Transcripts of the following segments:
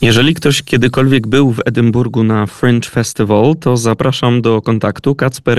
Jeżeli ktoś kiedykolwiek był w Edynburgu na Fringe Festival, to zapraszam do kontaktu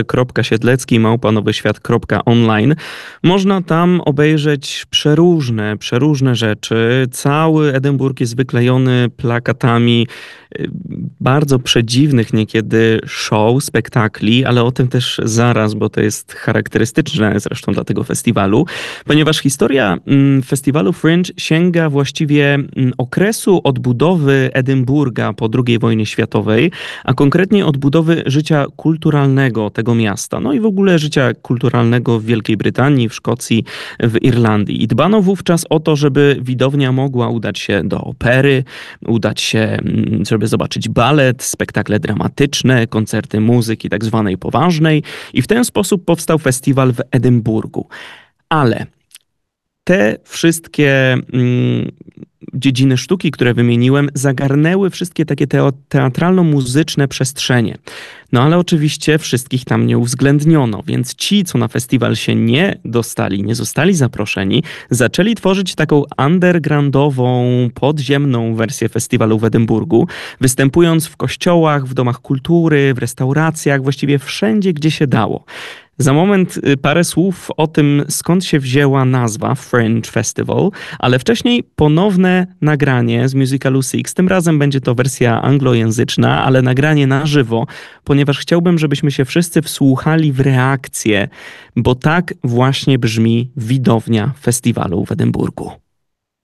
kacper.siedlecki@nowyświat.online. Można tam obejrzeć przeróżne rzeczy. Cały Edynburg jest wyklejony plakatami bardzo przedziwnych niekiedy show, spektakli, ale o tym też zaraz, bo to jest charakterystyczne zresztą dla tego festiwalu, ponieważ historia festiwalu Fringe sięga właściwie okresu odbudowy Edynburga po II wojnie światowej, a konkretnie odbudowy życia kulturalnego tego miasta, no i w ogóle życia kulturalnego w Wielkiej Brytanii, w Szkocji, w Irlandii. I dbano wówczas o to, żeby widownia mogła udać się do opery, udać się, żeby zobaczyć balet, spektakle dramatyczne, koncerty muzyki tak zwanej poważnej i w ten sposób powstał festiwal w Edynburgu. Ale te wszystkie dziedziny sztuki, które wymieniłem, zagarnęły wszystkie takie teatralno-muzyczne przestrzenie. No ale oczywiście wszystkich tam nie uwzględniono, więc ci, co na festiwal się nie dostali, nie zostali zaproszeni, zaczęli tworzyć taką undergroundową, podziemną wersję festiwalu w Edynburgu, występując w kościołach, w domach kultury, w restauracjach, właściwie wszędzie, gdzie się dało. Za moment parę słów o tym, skąd się wzięła nazwa Fringe Festival, ale wcześniej ponowne nagranie z musicalu Six. Tym razem będzie to wersja anglojęzyczna, ale nagranie na żywo, ponieważ chciałbym, żebyśmy się wszyscy wsłuchali w reakcję, bo tak właśnie brzmi widownia festiwalu w Edynburgu.